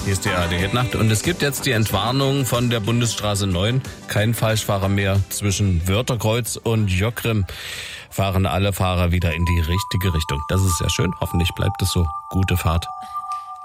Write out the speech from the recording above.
Hier ist die ARD-Nacht und es gibt jetzt die Entwarnung von der Bundesstraße 9. Kein Falschfahrer mehr zwischen Wörterkreuz und Jockgrim. Fahren alle Fahrer wieder in die richtige Richtung. Das ist sehr schön. Hoffentlich bleibt es so. Gute Fahrt.